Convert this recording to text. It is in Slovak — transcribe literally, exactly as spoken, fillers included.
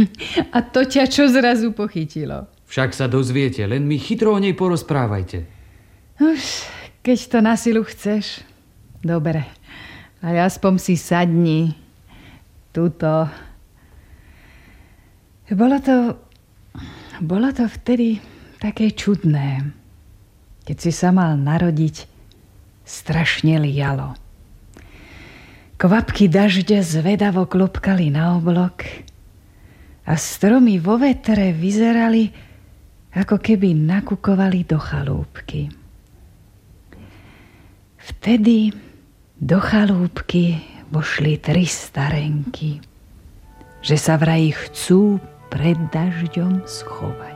A to ťa čo zrazu pochytilo? Však sa dozviete, len mi chytro o nej porozprávajte. Už, keď to na silu chceš. Dobre, a aspoň si sadni. Tuto. Bolo to... Bolo to vtedy také čudné. Keď si sa mal narodiť, strašne lialo. Kvapky dažďa zvedavo klopkali na oblok a stromy vo vetre vyzerali, ako keby nakukovali do chalúbky. Vtedy do chalúbky vošli tri starenky, že sa vraj chcú pred dažďom schovať.